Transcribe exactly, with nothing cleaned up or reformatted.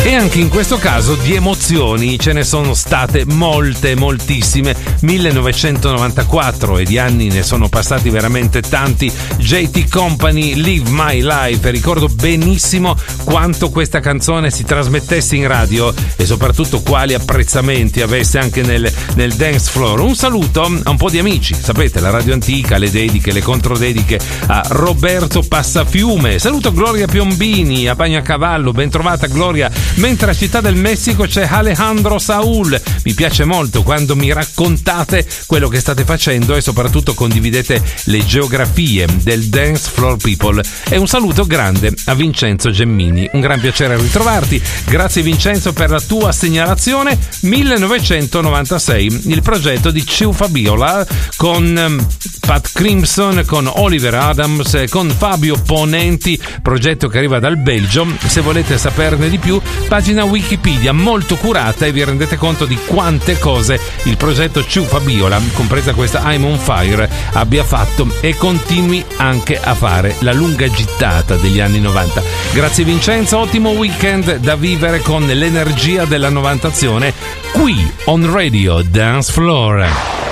E anche in questo caso di emozioni ce ne sono state molte, moltissime. millenovecentonovantaquattro, e di anni ne sono passati veramente tanti. J T Company, Live My Life. Ricordo benissimo quanto questa canzone si trasmettesse in radio e soprattutto quali apprezzamenti avesse anche nel, nel dance floor. Un saluto a un po' di amici, sapete, la radio antica, le dediche, le controdediche a Roberto Passafiume. Saluto Gloria Piombini a Bagnacavallo, ben trovata Gloria. Mentre a Città del Messico c'è Alejandro Saul. Mi piace molto quando mi raccontate quello che state facendo e soprattutto condividete le geografie del Dance Floor People. E un saluto grande a Vincenzo Gemmini. Un gran piacere ritrovarti. Grazie Vincenzo per la tua segnalazione. millenovecentonovantasei, il progetto di Ciu Fabiola con Pat Crimson, con Oliver Adams, con Fabio Ponenti, progetto che arriva dal Belgio. Se volete saperne di più, pagina Wikipedia molto curata e vi rendete conto di quante cose il progetto Ciu Fabiola, compresa questa I'm on Fire, abbia fatto e continui anche a fare la lunga gittata degli anni novanta. Grazie Vincenzo, ottimo weekend da vivere con l'energia della novantazione qui on Radio Dance Floor.